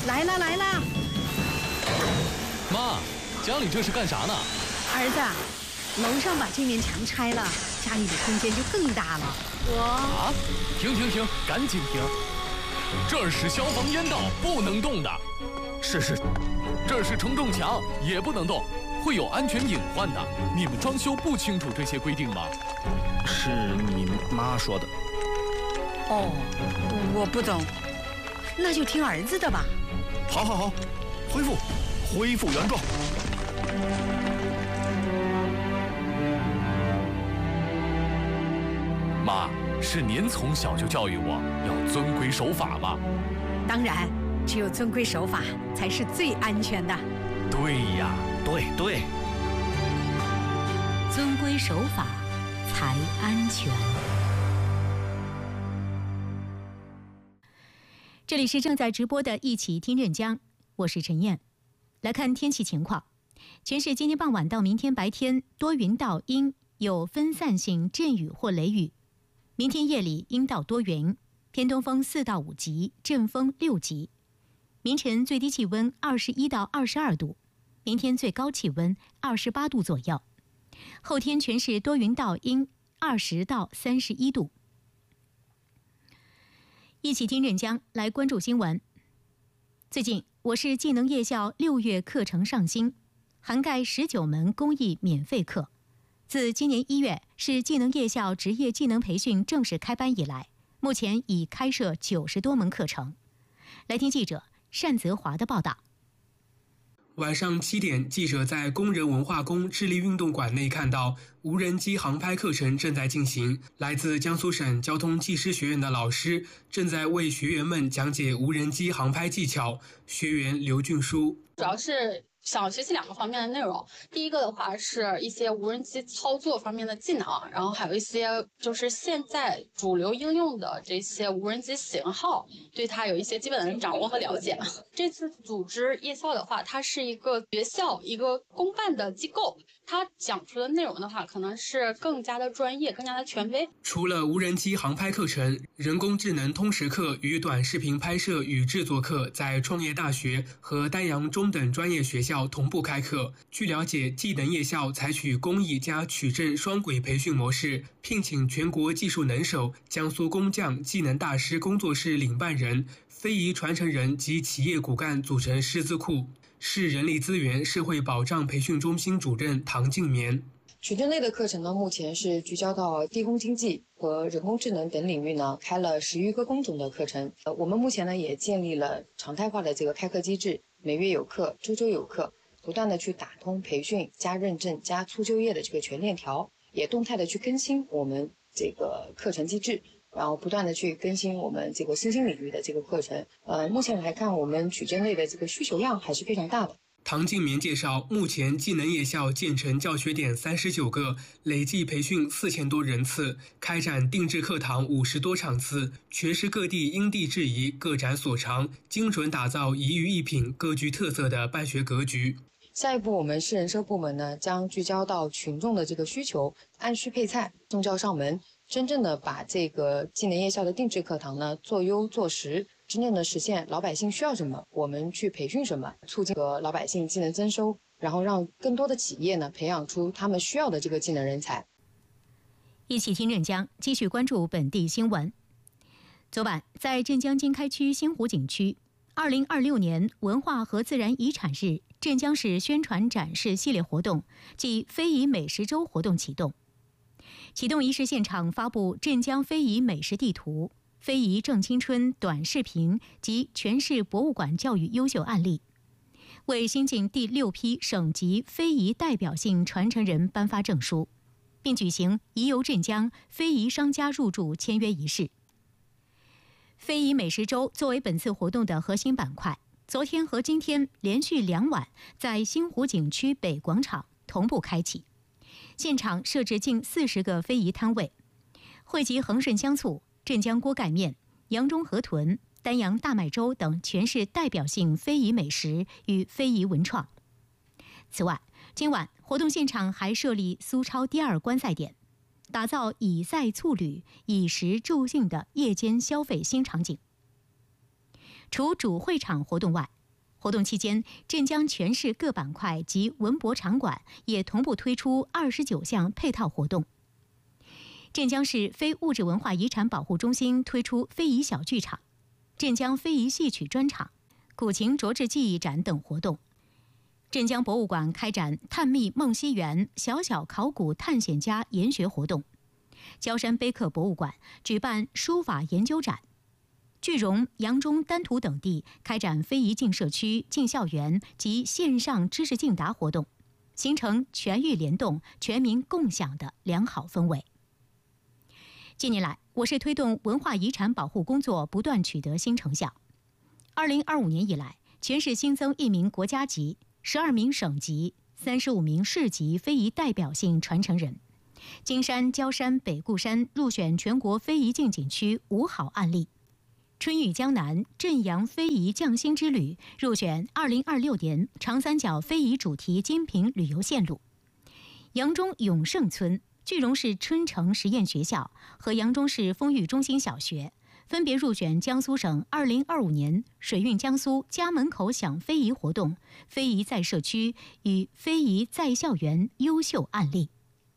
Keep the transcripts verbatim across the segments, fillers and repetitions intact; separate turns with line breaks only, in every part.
来了来了！
妈，家里这是干啥呢？
儿子，楼上把这面墙拆了，家里的空间就更大了。我
啊！停停停，赶紧停！这儿是消防烟道，不能动的。
是是，
这儿是承重墙，也不能动，会有安全隐患的。你们装修不清楚这些规定吗？
是你妈说的。
哦，我不懂，那就听儿子的吧。
好好好，恢复，恢复原状。
妈，是您从小就教育我要遵规守法吗？
当然，只有遵规守法才是最安全的。
对呀，
对对，
遵规守法才安全。这里是正在直播的一起听任江，我是陈燕。来看天气情况，全市今天傍晚到明天白天多云到阴，有分散性阵雨或雷雨。明天夜里阴到多云，偏东风四到五级，阵风六级。明晨最低气温二十一到二十二度，明天最高气温二十八度左右。后天全市多云到阴，二十到三十一度。一起听任江，来关注新闻。最近，我市技能夜校六月课程上新，涵盖十九门公益免费课。自今年一月市技能夜校职业技能培训正式开班以来，目前已开设九十多门课程。来听记者单泽华的报道。
晚上七点，记者在工人文化宫智力运动馆内看到无人机航拍课程正在进行，来自江苏省交通技师学院的老师正在为学员们讲解无人机航拍技巧。学员刘俊书
主要是想学习两个方面的内容，第一个的话是一些无人机操作方面的技能，然后还有一些就是现在主流应用的这些无人机型号，对它有一些基本的掌握和了解。这次组织夜校的话，它是一个学校一个公办的机构，它讲出的内容的话可能是更加的专业，更加的权威。
除了无人机航拍课程，人工智能通识课与短视频拍摄与制作课在创业大学和丹阳中等专业学校同步开课。据了解，技能夜校采取公益加取证双轨培训模式，聘请全国技术能手、江苏工匠技能大师工作室领办人、非遗传承人及企业骨干组成师资库。市人力资源社会保障培训中心主任唐静棉。
取证类的课程呢，目前是聚焦到地工经济和人工智能等领域呢，开了十余个工种的课程。呃，我们目前呢也建立了常态化的这个开课机制，每月有课，周周有课，不断的去打通培训加认证加促就业的这个全链条，也动态的去更新我们这个课程机制，然后不断的去更新我们这个新兴领域的这个课程。呃，目前来看，我们取证类的这个需求量还是非常大的。
唐静棉介绍，目前技能夜校建成教学点三十九个，累计培训四千多人次，开展定制课堂五十多场次，全市各地因地制宜，各展所长，精准打造一育一品、各具特色的办学格局。
下一步，我们市人社部门呢，将聚焦到群众的这个需求，按需配菜，送教上门，真正的把这个技能夜校的定制课堂呢做优做实，真正的实现老百姓需要什么，我们去培训什么，促进个老百姓技能增收，然后让更多的企业呢培养出他们需要的这个技能人才。
一起听任江，继续关注本地新闻。昨晚，在镇江经开区新湖景区，二零二六年文化和自然遗产日镇江市宣传展示系列活动暨非遗美食周活动启动。启动仪式现场发布镇江非遗美食地图、非遗正青春短视频及全市博物馆教育优秀案例，为新进第六批省级非遗代表性传承人颁发证书，并举行宜游镇江非遗商家入驻签约仪式。非遗美食周作为本次活动的核心板块，昨天和今天连续两晚在新湖景区北广场同步开启，现场设置近四十个非遗摊位，汇集恒顺香醋、镇江锅盖面、扬中河豚、丹阳大麦粥等全市代表性非遗美食与非遗文创。此外，今晚活动现场还设立苏超第二观赛点，打造以赛促旅、以食助兴的夜间消费新场景。除主会场活动外， 活动期间，镇江全市各板块及文博场馆也同步推出二十九项配套活动。镇江市非物质文化遗产保护中心推出非遗小剧场、镇江非遗戏曲专场、古琴琢制技艺展等活动。镇江博物馆开展探秘梦溪园小小考古探险家研学活动。焦山碑刻博物馆举办书法研究展。句容、扬中、丹徒等地开展非遗进社区、进校园及线上知识竞答活动，形成全域联动、全民共享的良好氛围。近年来，我市推动文化遗产保护工作不断取得新成效。二零二五年以来，全市新增一名国家级、十二名省级、三十五名市级非遗代表性传承人。金山、焦山、北固山入选全国非遗进景区五好案例。春雨江南镇阳非遗匠心之旅入选二零二六年长三角非遗主题精品旅游线路。扬中永盛村、句容市春城实验学校和扬中市丰裕中心小学分别入选江苏省二零二五年水韵江苏家门口享非遗活动非遗在社区与非遗在校园优秀案例。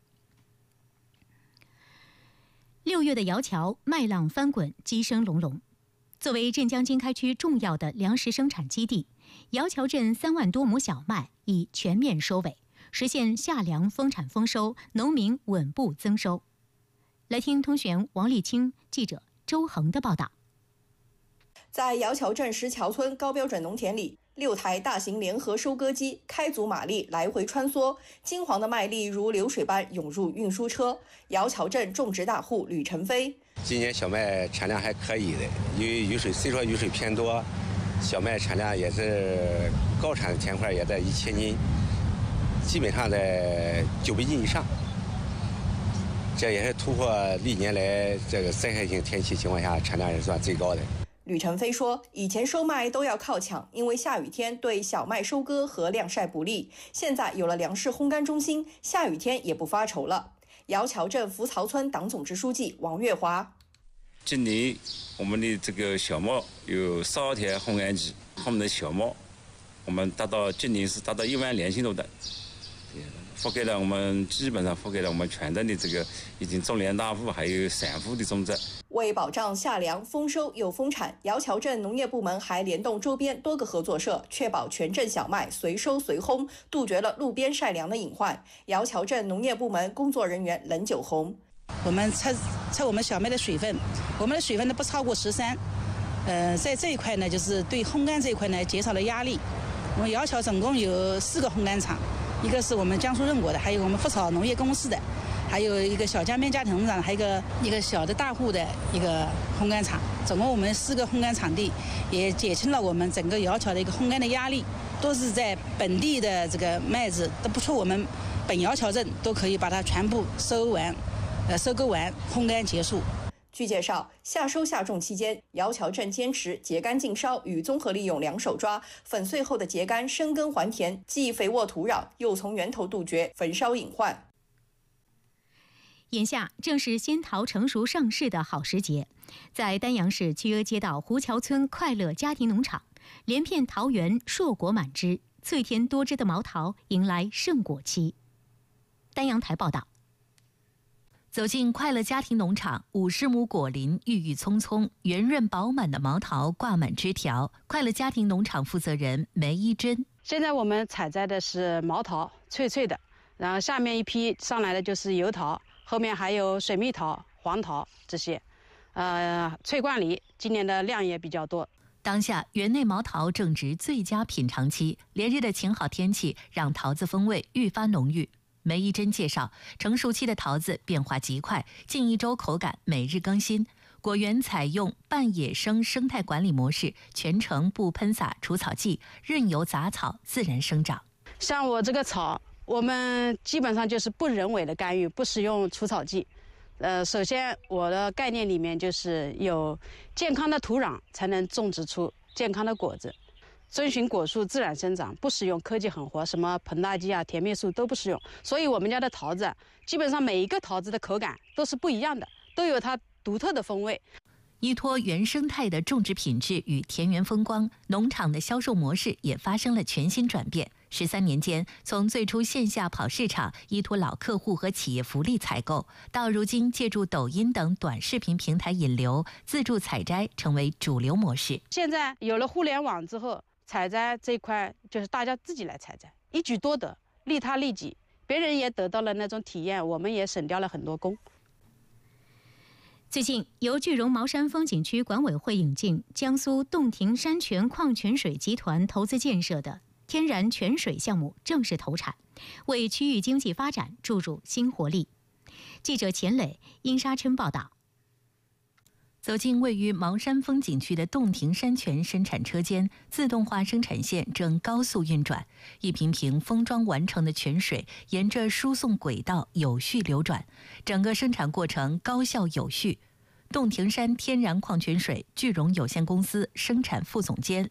六月的窑桥麦浪翻滚，鸡声隆隆。作为镇江经开区重要的粮食生产基地，窑桥镇三万多亩小麦已全面收尾，实现夏粮丰产丰收，农民稳步增收。来听通讯王立清、记者周恒的报道。
在窑桥镇石桥村高标准农田里，六台大型联合收割机开足马力来回穿梭，金黄的麦粒如流水般涌入运输车。窑桥镇种植大户吕晨飞，
今年小麦产量还可以的，因为雨水虽说雨水偏多，小麦产量也是高产田块也在一千斤，基本上在九百斤以上。这也是突破历年来这个灾害性天气情况下产量也算最高的。
吕晨飞说，以前收麦都要靠抢，因为下雨天对小麦收割和晾晒不利。现在有了粮食烘干中心，下雨天也不发愁了。窑桥镇福曹村党总支书记王月华，
今年我们的这个小麦有十二台烘干机，我们的小麦我们达到今年是达到一万两千多吨，覆盖了我们基本上覆盖了我们全镇的这个已经种粮大户还有散户的种植。
为保障夏粮丰收又丰产，窑桥镇农业部门还联动周边多个合作社，确保全镇小麦随收随烘，杜绝了路边晒粮的隐患。窑桥镇农业部门工作人员冷九红，
我们测测我们小麦的水分，我们的水分呢不超过十三，呃，在这一块呢，就是对烘干这一块呢减少了压力。我们窑桥总共有四个烘干厂，一个是我们江苏任国的，还有我们福草农业公司的。还有一个小江边家庭农场，还有一个一个小的大户的一个烘干厂，总共我们四个烘干场地，也减轻了我们整个窑桥的一个烘干的压力。都是在本地的这个麦子，都不出我们本窑桥镇都可以把它全部收完，呃，收割完，烘干结束。
据介绍，夏收夏种期间，窑桥镇坚持秸秆浸烧与综合利用两手抓，粉碎后的秸秆生根还田，既肥沃土壤，又从源头杜绝焚烧隐患。
眼下正是仙桃成熟上市的好时节，在丹阳市曲阿街道胡桥村快乐家庭农场，连片桃园硕果满枝，脆甜多汁的毛桃迎来盛果期。丹阳台报道。
走进快乐家庭农场，五十亩果林郁郁葱葱，圆润饱满的毛桃挂满枝条。快乐家庭农场负责人梅一珍，
现在我们采摘的是毛桃，脆脆的，然后下面一批上来的就是油桃。后面还有水蜜桃、黄桃这些，呃，翠冠梨今年的量也比较多。
当下园内毛桃正值最佳品尝期，连日的晴好天气让桃子风味愈发浓郁。梅一珍介绍，成熟期的桃子变化极快，近一周口感每日更新。果园采用半野生生态管理模式，全程不喷洒除草剂，任由杂草自然生长。
像我这个草。我们基本上就是不人为的干预，不使用除草剂。呃，首先我的概念里面就是有健康的土壤才能种植出健康的果子，遵循果树自然生长，不使用科技狠活，什么膨大剂啊、甜蜜素都不使用。所以我们家的桃子基本上每一个桃子的口感都是不一样的，都有它独特的风味。
依托原生态的种植品质与田园风光，农场的销售模式也发生了全新转变。十三年间，从最初线下跑市场，依托老客户和企业福利采购，到如今借助抖音等短视频平台引流，自助采摘成为主流模式。
现在有了互联网之后，采摘这一块就是大家自己来采摘，一举多得，利他利己，别人也得到了那种体验，我们也省掉了很多工。
最近，由句容茅山风景区管委会引进，江苏洞庭山泉矿泉水集团投资建设的天然泉水项目正式投产，为区域经济发展注入新活力。记者钱磊、殷沙琛报道。
走进位于茅山风景区的洞庭山泉生产车间，自动化生产线正高速运转，一瓶瓶封装完成的泉水沿着输送轨道有序流转，整个生产过程高效有序。洞庭山天然矿泉水句容有限公司生产副总监